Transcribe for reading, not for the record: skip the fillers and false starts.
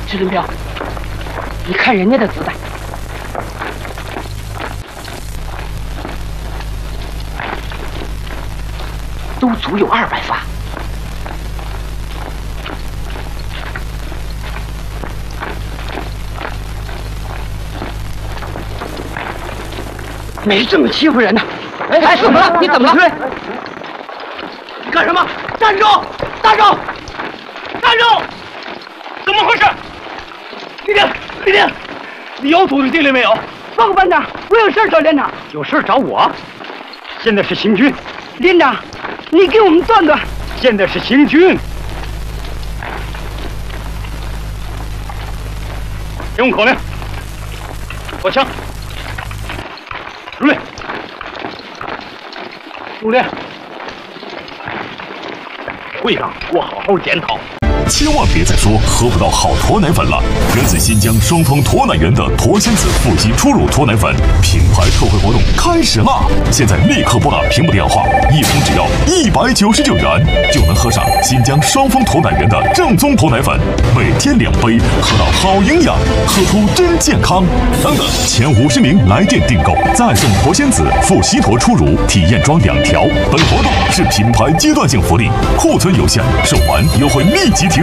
支林彪，你看人家的子弹，都足有200发。没这么欺负人呢！哎，怎么了？你怎么了？ 你干什么？站住！站住！站住！怎么回事？李丁，你有组织纪律没有？ 报告班长，我有事找连长。 有事找我？现在是行军。 连长，你给我们断断。 现在是行军。听我口令，握枪。入列。入列。会上我好好检讨。 千万别再说喝不到好驼奶粉了！源自新疆双峰驼奶园的驼仙子富硒初乳驼奶粉品牌特惠活动开始啦！现在立刻拨打屏幕电话，一瓶只要199元，就能喝上新疆双峰驼奶园的正宗驼奶粉，每天2杯，喝到好营养，喝出真健康！等等，前50名来电订购，再送驼仙子富硒驼初乳体验装2条。本活动是品牌阶段性福利，库存有限，售完优惠立即停。